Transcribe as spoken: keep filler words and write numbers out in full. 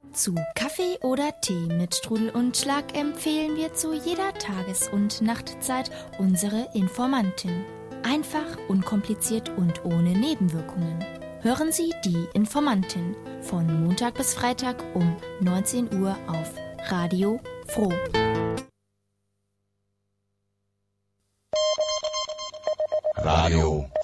Zu Kaffee oder Tee mit Strudel und Schlag empfehlen wir zu jeder Tages- und Nachtzeit unsere Informantin. Einfach, unkompliziert und ohne Nebenwirkungen. Hören Sie die Informantin von Montag bis Freitag um neunzehn Uhr auf Radio Froh. Radio